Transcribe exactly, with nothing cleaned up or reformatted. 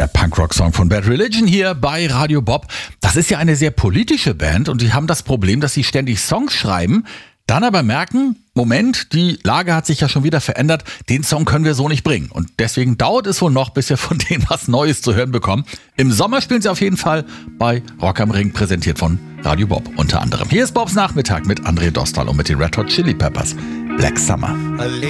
Der Punkrock-Song von Bad Religion hier bei Radio Bob. Das ist ja eine sehr politische Band und die haben das Problem, dass sie ständig Songs schreiben, dann aber merken, Moment, die Lage hat sich ja schon wieder verändert, den Song können wir so nicht bringen. Und deswegen dauert es wohl noch, bis wir von denen was Neues zu hören bekommen. Im Sommer spielen sie auf jeden Fall bei Rock am Ring, präsentiert von Radio Bob unter anderem. Hier ist Bobs Nachmittag mit André Dostal und mit den Red Hot Chili Peppers. Black Summer.